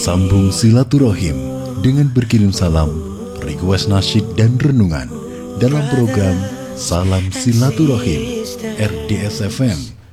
Sambung silaturahim dengan berkirim salam, request nasyid dan renungan dalam program Salam Silaturahim RDS FM